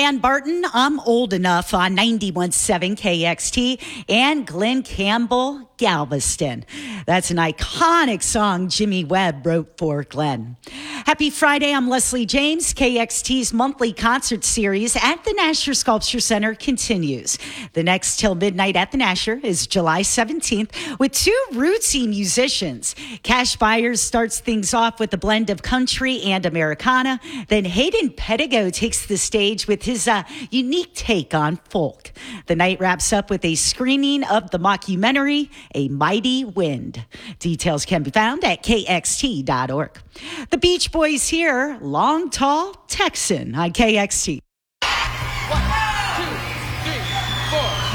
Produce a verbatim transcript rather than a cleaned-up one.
Joanne Barton, I'm Old Enough on ninety-one point seven K X T, and Glenn Campbell, Galveston. That's an iconic song Jimmy Webb wrote for Glenn. Happy Friday, I'm Leslie James. K X T's monthly concert series at the Nasher Sculpture Center continues. The next till midnight at the Nasher is July seventeenth with two rootsy musicians. Cash Byers starts things off with a blend of country and Americana. Then Hayden Pedigo takes the stage with his uh, unique take on folk. The night wraps up with a screening of the mockumentary, A Mighty Wind. Details can be found at K X T dot org. The Beach Boys here, Long Tall Texan on K X T.